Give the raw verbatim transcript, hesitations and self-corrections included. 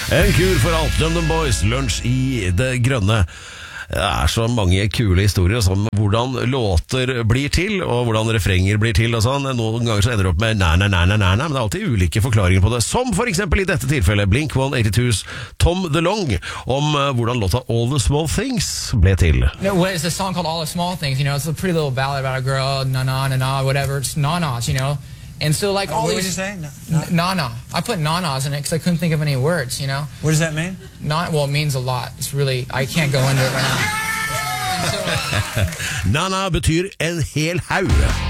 En kur for alt, London Boys, lunsj i det grønne. Det er så mange kule historier om hvordan låter blir til, og hvordan refrenger blir til og sånn. Noen ganger så ender det opp med næ, næ, næ, næ, næ, men det er alltid ulike forklaringer på det. Som for eksempel i dette tilfellet Blink one eighty-twos Tom DeLonge, om uh, hvordan låta All the Small Things ble til. You know, it's a song called All the Small Things, you know, it's a pretty little ballad about a girl, na-na, na-na, whatever, it's na-nas, you know. And so, like, all what these... What did you say? Na-na. I put na-nas in it because I couldn't think of any words, you know. What does that mean? Na, well, it means a lot. It's really... I can't go into it right now. Na-na betyr en hel haug.